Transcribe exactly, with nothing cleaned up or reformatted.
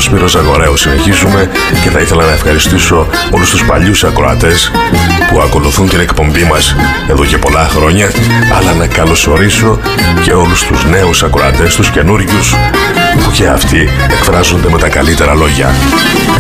Σπύρος Ζαγοραίου. Συνεχίζουμε και θα ήθελα να ευχαριστήσω όλους τους παλιούς ακροατές που ακολουθούν την εκπομπή μας εδώ και πολλά χρόνια, αλλά να καλωσορίσω και όλους τους νέους ακροατές, τους καινούριους, που και αυτοί εκφράζονται με τα καλύτερα λόγια.